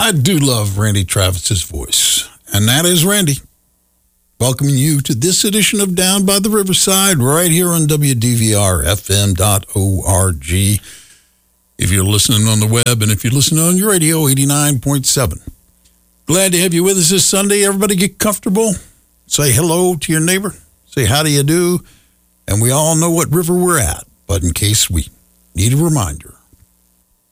I do love Randy Travis's voice, and that is Randy. Welcoming you to this edition of Down by the Riverside right here on WDVRFM.org. If you're listening on the web and if you're listening on your radio, 89.7. Glad to have you with us this Sunday. Everybody get comfortable. Say hello to your neighbor. Say how do you do. And we all know what river we're at. But in case we need a reminder,